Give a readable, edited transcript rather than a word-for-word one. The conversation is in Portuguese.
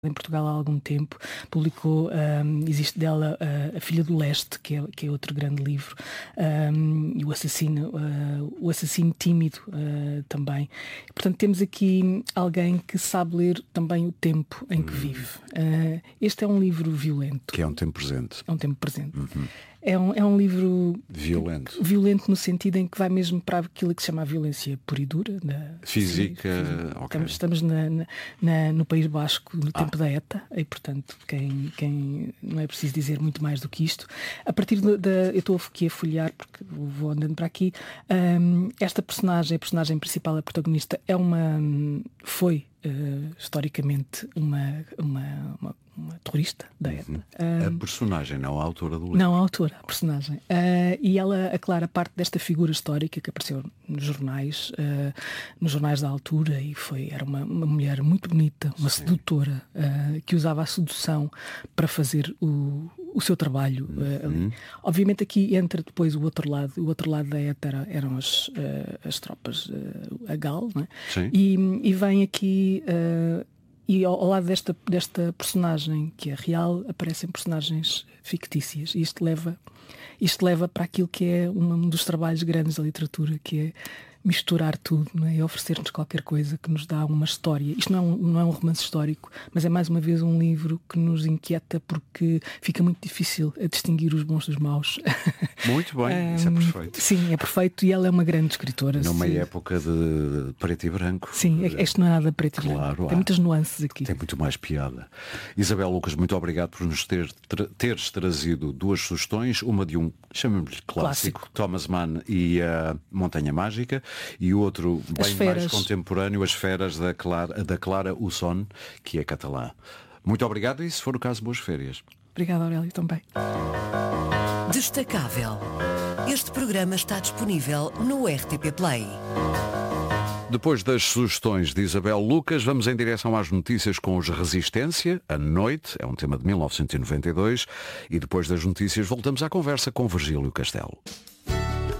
em Portugal há algum tempo, publicou, existe dela A Filha do Leste, que é outro grande livro, e o assassino tímido também. Portanto, temos aqui alguém que sabe ler também o tempo em que vive. Este é um livro violento. Que é um tempo presente. É um tempo presente. É um livro violento no sentido em que vai mesmo para aquilo que se chama a violência pura e dura. Física. Okay. Estamos no País Basco, no tempo da ETA, e portanto quem não é preciso dizer muito mais do que isto. A partir eu estou aqui a folhear, porque vou andando para aqui. Esta personagem, a personagem principal, a protagonista, foi historicamente uma terrorista da ETA. A personagem, não a autora do livro. Não, a autora, a personagem. E ela aclara parte desta figura histórica que apareceu nos jornais da altura, e era uma mulher muito bonita, uma sedutora, que usava a sedução para fazer o seu trabalho ali. Obviamente aqui entra depois o outro lado da ETA eram as tropas, a GAL, não é? E vem aqui e ao lado desta personagem que é real, aparecem personagens fictícias, e isto leva para aquilo que é um dos trabalhos grandes da literatura, que é misturar tudo, não é? E oferecer-nos qualquer coisa que nos dá uma história. Isto não é um romance histórico, mas é mais uma vez um livro que nos inquieta, porque fica muito difícil a distinguir os bons dos maus. Muito bem, isso é perfeito. Sim, é perfeito, e ela é uma grande escritora. Numa época de preto e branco. Sim, isto não é nada preto e branco. Tem muitas nuances aqui. Tem muito mais piada. Isabel Lucas, muito obrigado por nos teres trazido duas sugestões, uma de chamemos-lhe clássico, Thomas Mann e a Montanha Mágica, e o outro bem mais contemporâneo, As Feras, da Clara Usson, que é catalã. Muito obrigado, e se for o caso, boas férias. Obrigada, Aurélio, também. Destacável. Este programa está disponível no RTP Play. Depois das sugestões de Isabel Lucas, vamos em direção às notícias com os Resistência. A Noite é um tema de 1992, e depois das notícias voltamos à conversa com Virgílio Castelo.